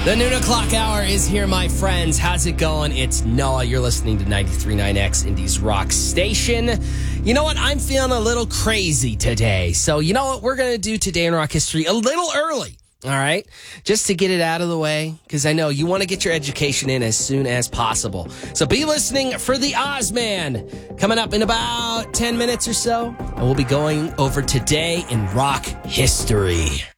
The noon o'clock hour is here, my friends. How's it going? It's Noah. You're listening to 93.9X Indies Rock Station. You know what? I'm feeling a little crazy today. So you know what we're going to do today in rock history? A little early. All right? Just to get it out of the way, because I know you want to get your education in as soon as possible. So be listening for the Ozman coming up in about 10 minutes or so. And we'll be going over today in rock history.